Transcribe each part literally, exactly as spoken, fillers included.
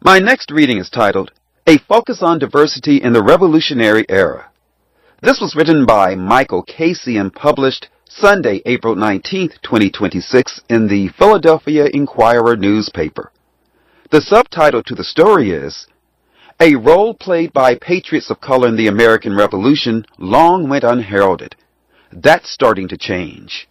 My next reading is titled, A Focus on Diversity in the Revolutionary Era. This was written by Michael Casey and published Sunday, April nineteenth, twenty twenty-six in the Philadelphia Inquirer newspaper. The subtitle to the story is, A Role Played by Patriots of Color in the American Revolution Long Went Unheralded. That's starting to change.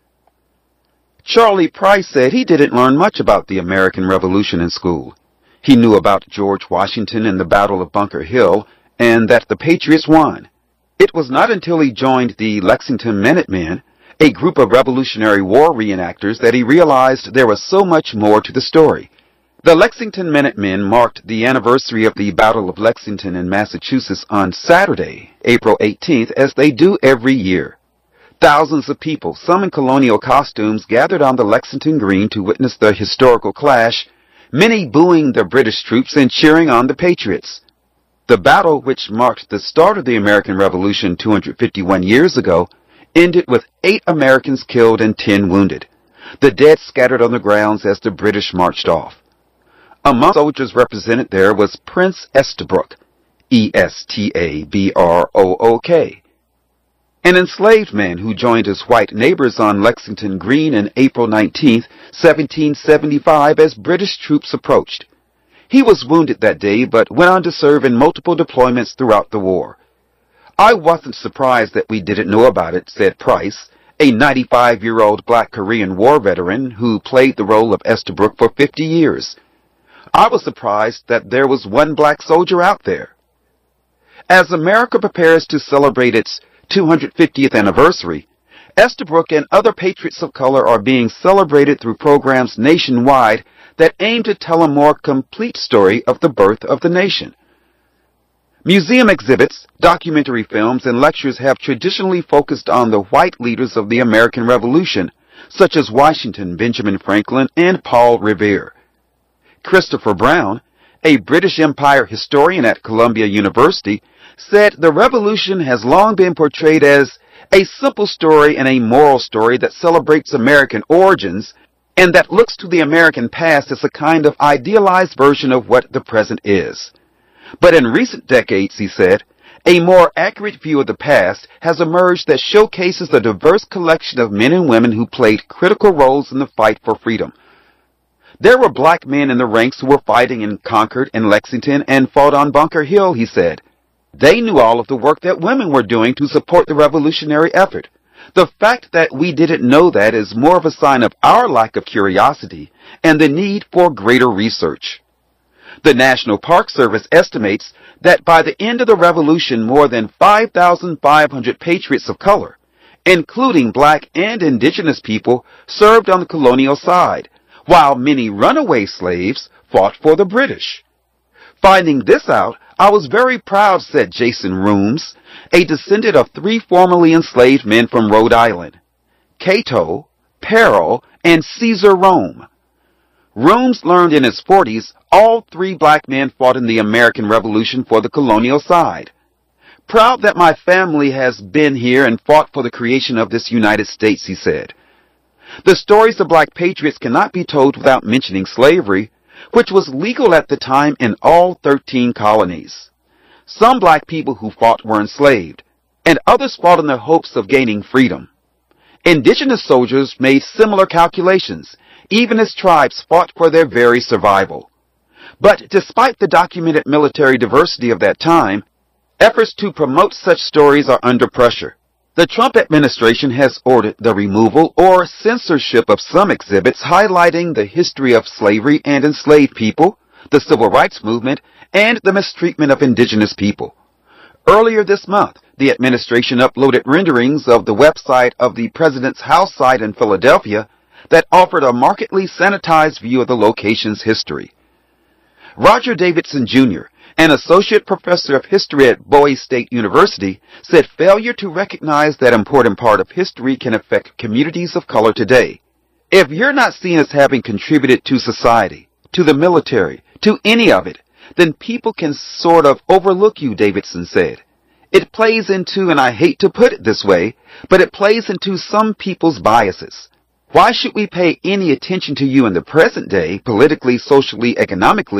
Charlie Price said he didn't learn much about the American Revolution in school. He knew about George Washington and the Battle of Bunker Hill, and that the Patriots won. It was not until he joined the Lexington Minutemen, a group of Revolutionary War reenactors, that he realized there was so much more to the story. The Lexington Minutemen marked the anniversary of the Battle of Lexington in Massachusetts on Saturday, April eighteenth, as they do every year. Thousands of people, some in colonial costumes, gathered on the Lexington Green to witness the historical clash, many booing the British troops and cheering on the Patriots. The battle, which marked the start of the American Revolution two hundred fifty-one years ago, ended with eight Americans killed and ten wounded. The dead scattered on the grounds as the British marched off. Among soldiers represented there was Prince Estabrook, E S T A B R O O K, an enslaved man who joined his white neighbors on Lexington Green on April nineteenth, seventeen seventy-five, as British troops approached. He was wounded that day, but went on to serve in multiple deployments throughout the war. I wasn't surprised that we didn't know about it, said Price, a ninety-five-year-old black Korean War veteran who played the role of Estabrook for fifty years. I was surprised that there was one black soldier out there. As America prepares to celebrate its two hundred fiftieth anniversary, Estabrook and other patriots of color are being celebrated through programs nationwide that aim to tell a more complete story of the birth of the nation. Museum exhibits, documentary films, and lectures have traditionally focused on the white leaders of the American Revolution, such as Washington, Benjamin Franklin, and Paul Revere. Christopher Brown, a British Empire historian at Columbia University, said the Revolution has long been portrayed as a simple story and a moral story that celebrates American origins and that looks to the American past as a kind of idealized version of what the present is. But in recent decades, he said, a more accurate view of the past has emerged that showcases a diverse collection of men and women who played critical roles in the fight for freedom. There were black men in the ranks who were fighting in Concord and Lexington and fought on Bunker Hill, he said. They knew all of the work that women were doing to support the revolutionary effort. The fact that we didn't know that is more of a sign of our lack of curiosity and the need for greater research. The National Park Service estimates that by the end of the Revolution, more than five thousand five hundred patriots of color, including black and indigenous people, served on the colonial side, while many runaway slaves fought for the British. Finding this out, I was very proud, said Jason Rooms, a descendant of three formerly enslaved men from Rhode Island, Cato, Peril, and Caesar Rome. Rooms learned in his forties all three black men fought in the American Revolution for the colonial side. Proud that my family has been here and fought for the creation of this United States, he said. The stories of black patriots cannot be told without mentioning slavery, which was legal at the time in all thirteen colonies. Some black people who fought were enslaved, and others fought in the hopes of gaining freedom. Indigenous soldiers made similar calculations, even as tribes fought for their very survival. But despite the documented military diversity of that time, efforts to promote such stories are under pressure. The Trump administration has ordered the removal or censorship of some exhibits highlighting the history of slavery and enslaved people, the civil rights movement, and the mistreatment of indigenous people. Earlier this month, the administration uploaded renderings of the website of the President's house site in Philadelphia that offered a markedly sanitized view of the location's history. Roger Davidson, Junior, an associate professor of history at Bowie State University, said failure to recognize that important part of history can affect communities of color today. If you're not seen as having contributed to society, to the military, to any of it, then people can sort of overlook you, Davidson said. It plays into, and I hate to put it this way, but it plays into some people's biases. Why should we pay any attention to you in the present day, politically, socially, economically,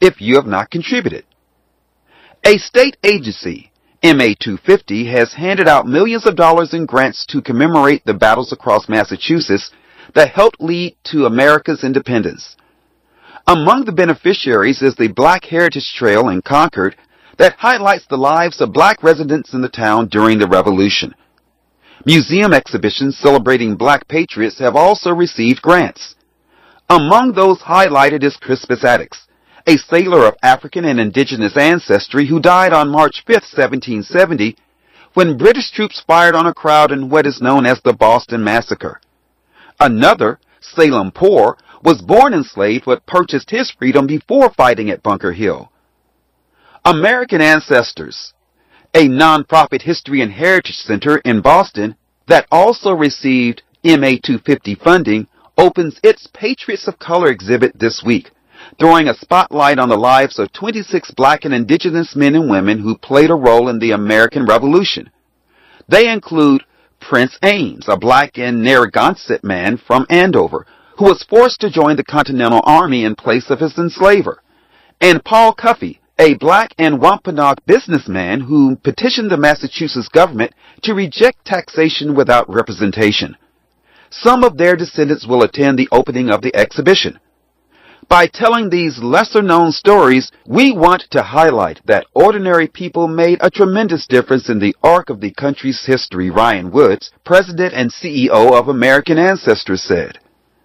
if you have not contributed. A state agency, M A two fifty, has handed out millions of dollars in grants to commemorate the battles across Massachusetts that helped lead to America's independence. Among the beneficiaries is the Black Heritage Trail in Concord that highlights the lives of black residents in the town during the Revolution. Museum exhibitions celebrating black patriots have also received grants. Among those highlighted is Crispus Attucks, a sailor of African and indigenous ancestry who died on March fifth, seventeen seventy, when British troops fired on a crowd in what is known as the Boston Massacre. Another, Salem Poor, was born enslaved but purchased his freedom before fighting at Bunker Hill. American Ancestors, a nonprofit history and heritage center in Boston that also received M A two fifty funding, opens its Patriots of Color exhibit this week, throwing a spotlight on the lives of twenty-six black and indigenous men and women who played a role in the American Revolution. They include Prince Ames, a black and Narragansett man from Andover, who was forced to join the Continental Army in place of his enslaver, and Paul Cuffey, a black and Wampanoag businessman who petitioned the Massachusetts government to reject taxation without representation. Some of their descendants will attend the opening of the exhibition. By telling these lesser-known stories, we want to highlight that ordinary people made a tremendous difference in the arc of the country's history, Ryan Woods, president and C E O of American Ancestors, said.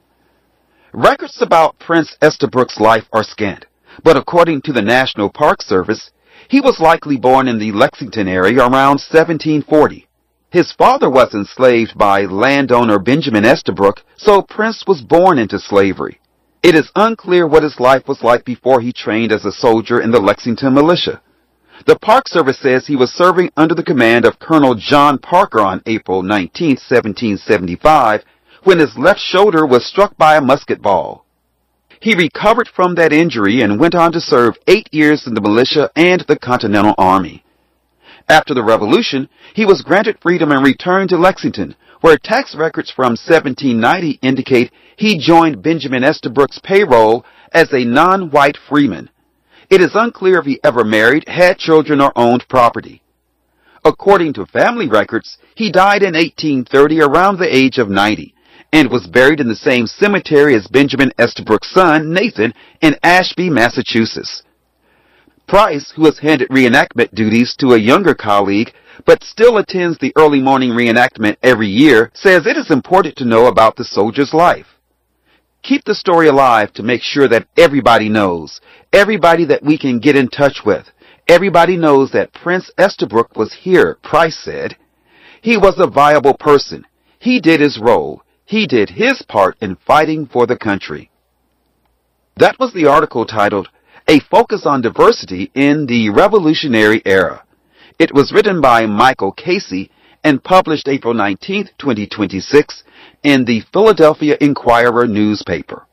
Records about Prince Estabrook's life are scant, but according to the National Park Service, he was likely born in the Lexington area around seventeen forty. His father was enslaved by landowner Benjamin Estabrook, so Prince was born into slavery. It is unclear what his life was like before he trained as a soldier in the Lexington militia. The Park Service says he was serving under the command of Colonel John Parker on April nineteenth, seventeen seventy-five, when his left shoulder was struck by a musket ball. He recovered from that injury and went on to serve eight years in the militia and the Continental Army. After the Revolution, he was granted freedom and returned to Lexington, where tax records from seventeen ninety indicate he joined Benjamin Estabrook's payroll as a non-white freeman. It is unclear if he ever married, had children, or owned property. According to family records, he died in eighteen thirty around the age of ninety, and was buried in the same cemetery as Benjamin Estabrook's son, Nathan, in Ashby, Massachusetts. Price, who has handed reenactment duties to a younger colleague, but still attends the early morning reenactment every year, says it is important to know about the soldier's life. Keep the story alive to make sure that everybody knows, everybody that we can get in touch with, everybody knows that Prince Estabrook was here, Price said. He was a viable person. He did his role. He did his part in fighting for the country. That was the article titled, A Focus on Diversity in the Revolutionary Era. It was written by Michael Casey and published April nineteenth, twenty twenty-six in the Philadelphia Inquirer newspaper.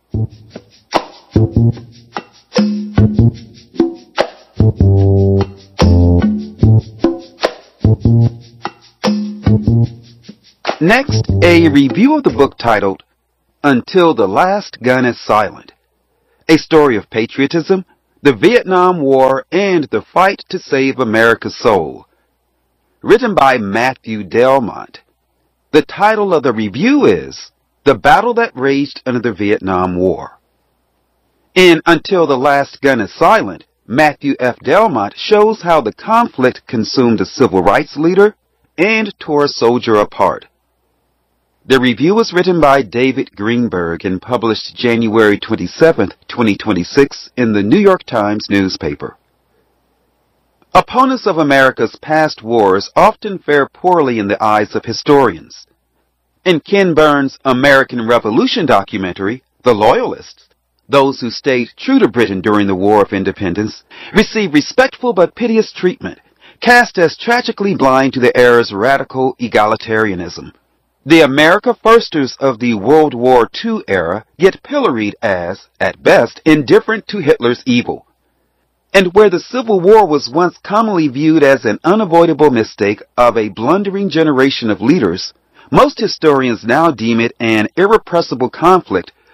Next, a review of the book titled, Until the Last Gun is Silent, a story of patriotism, the Vietnam War, and the fight to save America's soul. Written by Matthew Delmont. The title of the review is The Battle That Raged Under the Vietnam War. In Until the Last Gun is Silent, Matthew F. Delmont shows how the conflict consumed a civil rights leader and tore a soldier apart. The review was written by David Greenberg and published January twenty-seventh, twenty twenty-six in the New York Times newspaper. Opponents of America's past wars often fare poorly in the eyes of historians. In Ken Burns' American Revolution documentary, The Loyalists, those who stayed true to Britain during the War of Independence received respectful but piteous treatment, cast as tragically blind to the era's radical egalitarianism. The America Firsters of the World War Two era get pilloried as, at best, indifferent to Hitler's evil. And where the Civil War was once commonly viewed as an unavoidable mistake of a blundering generation of leaders, most historians now deem it an irrepressible conflict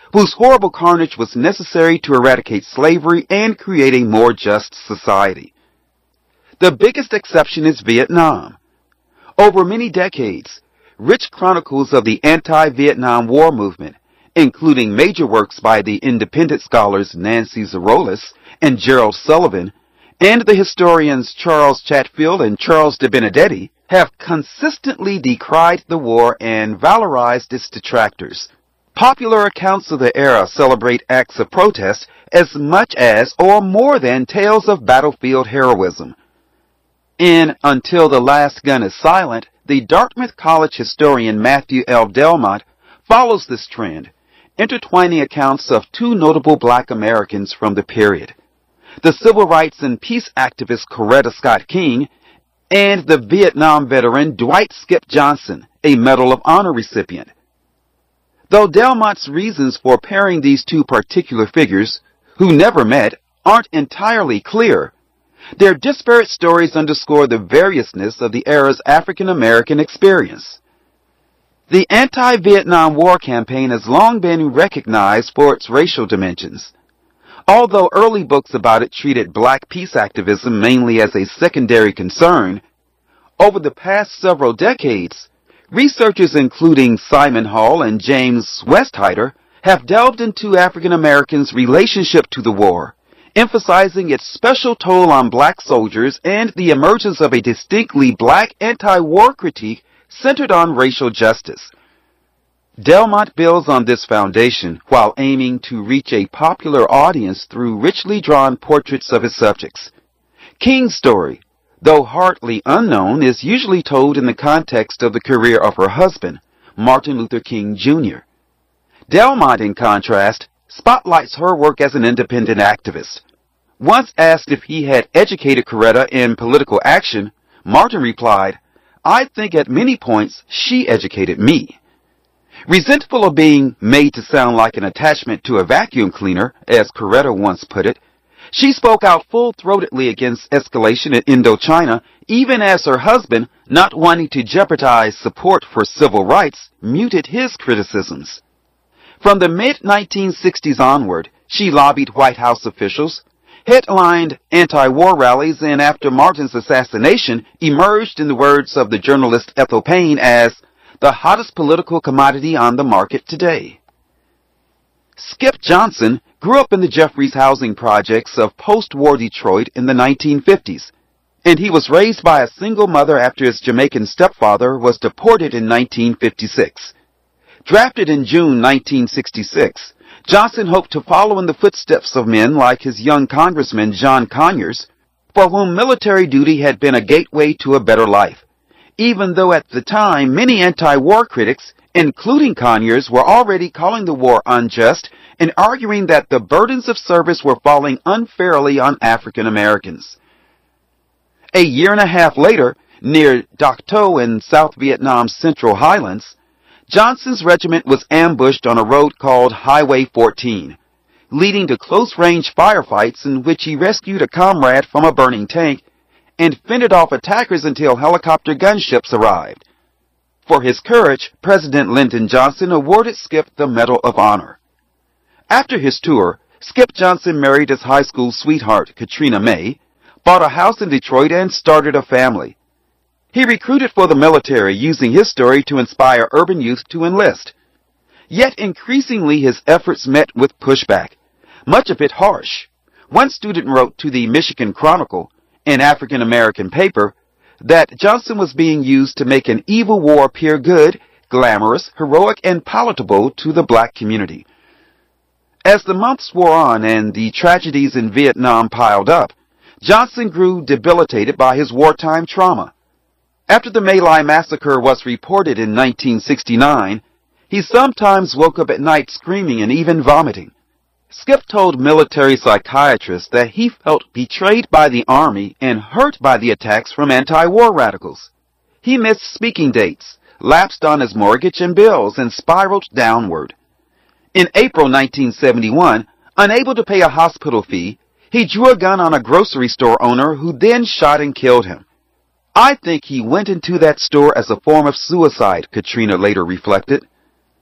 whose horrible carnage was necessary to eradicate slavery and create a more just society. The biggest exception is Vietnam. Over many decades, rich chronicles of the anti-Vietnam War movement, including major works by the independent scholars Nancy Zarolis and Gerald Sullivan, and the historians Charles Chatfield and Charles de Benedetti, have consistently decried the war and valorized its detractors. Popular accounts of the era celebrate acts of protest as much as or more than tales of battlefield heroism. In Until the Last Gun is Silent, the Dartmouth College historian Matthew L. Delmont follows this trend, intertwining accounts of two notable black Americans from the period, the civil rights and peace activist Coretta Scott King and the Vietnam veteran Dwight Skip Johnson, a Medal of Honor recipient. Though Delmont's reasons for pairing these two particular figures, who never met, aren't entirely clear, their disparate stories underscore the variousness of the era's African-American experience. The anti-Vietnam War campaign has long been recognized for its racial dimensions. Although early books about it treated black peace activism mainly as a secondary concern, over the past several decades, researchers including Simon Hall and James Westheider have delved into African Americans' relationship to the war, emphasizing its special toll on black soldiers and the emergence of a distinctly black anti-war critique centered on racial justice. Delmont builds on this foundation while aiming to reach a popular audience through richly drawn portraits of his subjects. King's story, though hardly unknown, is usually told in the context of the career of her husband, Martin Luther King Junior Delmont, in contrast, spotlights her work as an independent activist. Once asked if he had educated Coretta in political action, Martin replied, "I think at many points she educated me." Resentful of being made to sound like an attachment to a vacuum cleaner, as Coretta once put it, she spoke out full-throatedly against escalation in Indochina, even as her husband, not wanting to jeopardize support for civil rights, muted his criticisms. From the mid nineteen sixties onward, she lobbied White House officials, headlined anti-war rallies, and after Martin's assassination, emerged, in the words of the journalist Ethel Payne, as the hottest political commodity on the market today. Skip Johnson grew up in the Jeffries housing projects of post-war Detroit in the nineteen fifties, and he was raised by a single mother after his Jamaican stepfather was deported in nineteen fifty-six. Drafted in June nineteen sixty-six, Johnson hoped to follow in the footsteps of men like his young congressman John Conyers, for whom military duty had been a gateway to a better life, even though at the time many anti-war critics, including Conyers, were already calling the war unjust and arguing that the burdens of service were falling unfairly on African Americans. A year and a half later, near Dak To in South Vietnam's Central Highlands, Johnson's regiment was ambushed on a road called Highway fourteen, leading to close-range firefights in which he rescued a comrade from a burning tank and fended off attackers until helicopter gunships arrived. For his courage, President Lyndon Johnson awarded Skip the Medal of Honor. After his tour, Skip Johnson married his high school sweetheart, Katrina May, bought a house in Detroit, and started a family. He recruited for the military, using his story to inspire urban youth to enlist. Yet increasingly his efforts met with pushback, much of it harsh. One student wrote to the Michigan Chronicle, an African-American paper, that Johnson was being used to make an evil war appear good, glamorous, heroic, and palatable to the black community. As the months wore on and the tragedies in Vietnam piled up, Johnson grew debilitated by his wartime trauma. After the My Lai massacre was reported in nineteen sixty-nine, he sometimes woke up at night screaming and even vomiting. Skip told military psychiatrists that he felt betrayed by the Army and hurt by the attacks from anti-war radicals. He missed speaking dates, lapsed on his mortgage and bills, and spiraled downward. In April nineteen seventy-one, unable to pay a hospital fee, he drew a gun on a grocery store owner who then shot and killed him. "I think he went into that store as a form of suicide," Katrina later reflected.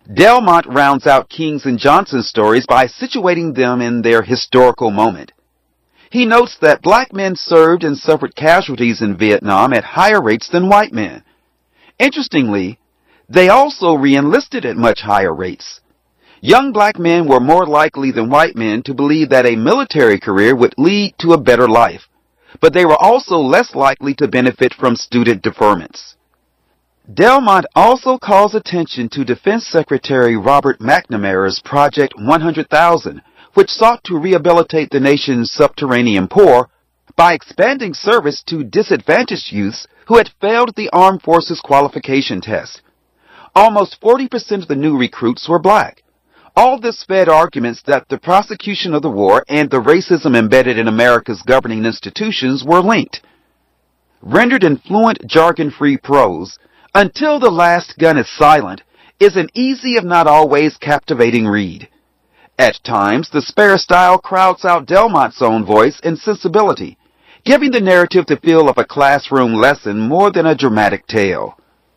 Delmont rounds out King's and Johnson's stories by situating them in their historical moment. He notes that black men served and suffered casualties in Vietnam at higher rates than white men. Interestingly, they also re-enlisted at much higher rates. Young black men were more likely than white men to believe that a military career would lead to a better life, but they were also less likely to benefit from student deferments. Delmont also calls attention to Defense Secretary Robert McNamara's Project one hundred thousand, which sought to rehabilitate the nation's subterranean poor by expanding service to disadvantaged youths who had failed the Armed Forces qualification test. Almost forty percent of the new recruits were black. All this fed arguments that the prosecution of the war and the racism embedded in America's governing institutions were linked. Rendered in fluent, jargon-free prose, Until the Last Gun is Silent is an easy if not always captivating read. At times, the spare style crowds out Delmont's own voice and sensibility, giving the narrative the feel of a classroom lesson more than a dramatic tale.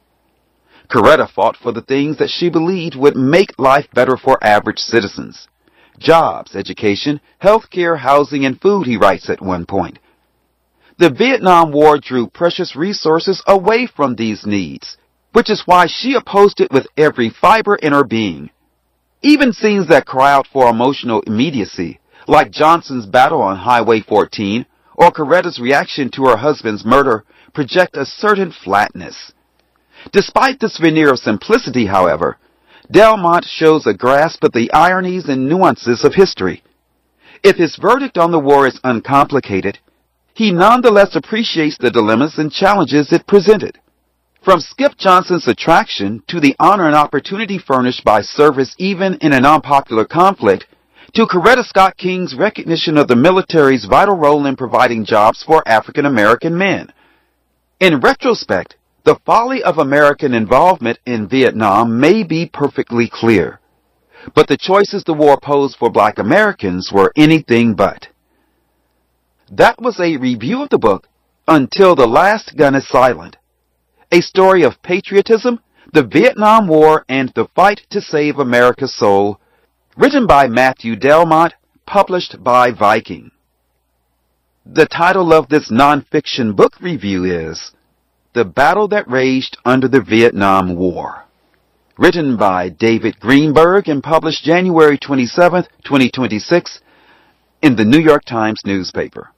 Coretta fought for the things that she believed would make life better for average citizens. Jobs, education, health care, housing, and food, he writes at one point. The Vietnam War drew precious resources away from these needs, which is why she opposed it with every fiber in her being. Even scenes that cry out for emotional immediacy, like Johnson's battle on Highway fourteen, or Coretta's reaction to her husband's murder, project a certain flatness. Despite this veneer of simplicity, however, Delmont shows a grasp of the ironies and nuances of history. If his verdict on the war is uncomplicated, he nonetheless appreciates the dilemmas and challenges it presented. From Skip Johnson's attraction to the honor and opportunity furnished by service even in an unpopular conflict, to Coretta Scott King's recognition of the military's vital role in providing jobs for African American men. In retrospect, the folly of American involvement in Vietnam may be perfectly clear, but the choices the war posed for black Americans were anything but. That was a review of the book, Until the Last Gun is Silent, a story of patriotism, the Vietnam War, and the fight to save America's soul, written by Matthew Delmont, published by Viking. The title of this nonfiction book review is The Battle That Raged Under the Vietnam War, written by David Greenberg and published January twenty-seventh, twenty twenty-six in the New York Times newspaper.